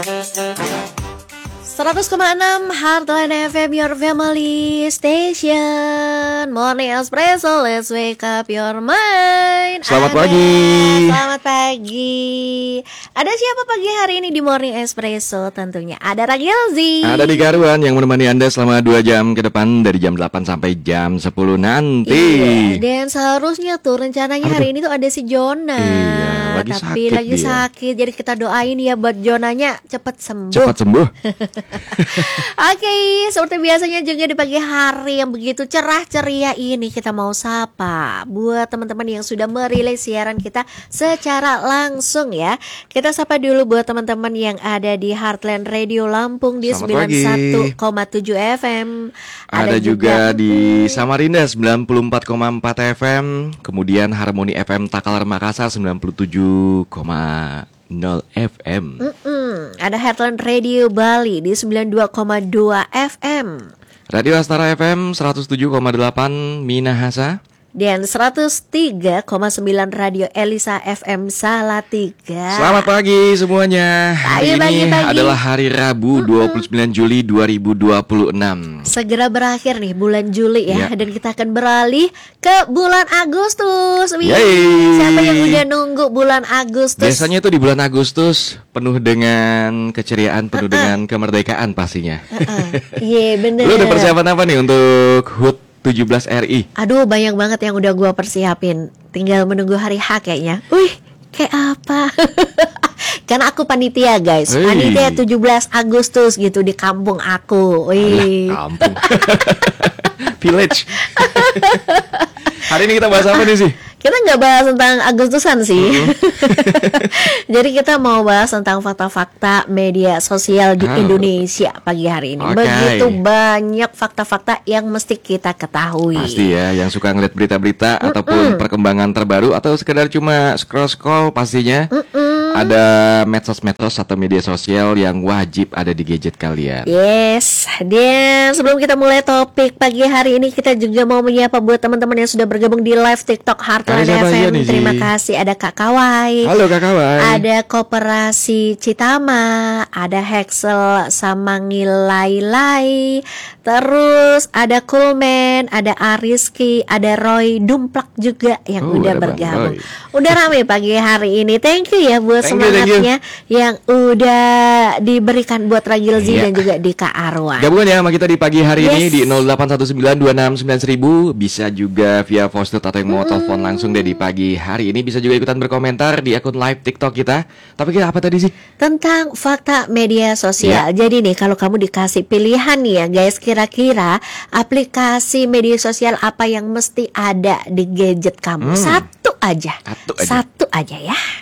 100,6 Heartland FM, your family station. Morning Espresso, let's wake up your mind. Selamat pagi. Selamat pagi. Ada siapa pagi hari ini di Morning Espresso? Tentunya ada Ragilzi. Ada di Karuan yang menemani Anda selama 2 jam ke depan, dari jam 8 sampai jam 10 nanti. Iya, dan seharusnya tuh rencananya hari ini tuh ada si Jona. Iya, tapi lagi sakit. Jadi kita doain ya buat Jonanya cepat sembuh. Oke, seperti biasanya juga di pagi hari yang begitu cerah ceria ini kita mau sapa buat teman-teman yang sudah merilis siaran kita secara langsung ya. Kita sapa dulu buat teman-teman yang ada di Heartland Radio Lampung di 91,7 FM. Ada juga di Samarinda 94,4 FM. Kemudian Harmoni FM Takalar Makassar 97,0 FM. Ada Heartland Radio Bali di 92,2 FM. Radio Astara FM 107,8 Minahasa. Dan 103,9 Radio Elisa FM Salatiga. Selamat pagi semuanya. Hari ini adalah hari Rabu 29 Juli 2026. Segera berakhir nih bulan Juli ya. Dan kita akan beralih ke bulan Agustus. Siapa yang udah nunggu bulan Agustus? Biasanya itu di bulan Agustus penuh dengan keceriaan, penuh dengan kemerdekaan pastinya. Iya bener. Lu udah persiapan apa nih untuk HUT 17 RI? Aduh, banyak banget yang udah gua persiapin. Tinggal menunggu hari H kayaknya. Wih, kayak apa? Karena aku panitia guys. Panitia 17 Agustus gitu di kampung aku. Wih. Alah, kampung. Village. Hari ini kita bahas apa nih sih? Kita nggak bahas tentang Agustusan sih. Jadi kita mau bahas tentang fakta-fakta media sosial di Indonesia pagi hari ini. Begitu banyak fakta-fakta yang mesti kita ketahui. Pasti ya, yang suka ngeliat berita-berita ataupun perkembangan terbaru atau sekedar cuma scroll-scroll pastinya. Ada medsos-medsos atau media sosial yang wajib ada di gadget kalian. Yes. Dan sebelum kita mulai topik pagi hari ini, kita juga mau menyapa buat teman-teman yang sudah bergabung di live TikTok Heartland FM. Terima kasih. Ada Kak Kawai. Halo Kak Kawai. Ada Koperasi Citama. Ada Hexel Samangilai. Terus ada Coolman, ada Ariski, ada Roy Dumplak juga yang udah bergabung. Udah rame pagi hari ini. Thank you ya buat semangatnya yang udah diberikan buat Ragilzi dan juga di Kak Arwan. Gabungan ya sama kita di pagi hari ini di 0819269000. Bisa juga via voice note atau yang mau telepon langsung deh di pagi hari ini. Bisa juga ikutan berkomentar di akun live TikTok kita. Tapi kita apa tadi sih? Tentang fakta media sosial. Jadi nih kalau kamu dikasih pilihan nih ya guys, kira-kira aplikasi media sosial apa yang mesti ada di gadget kamu? Satu aja ya.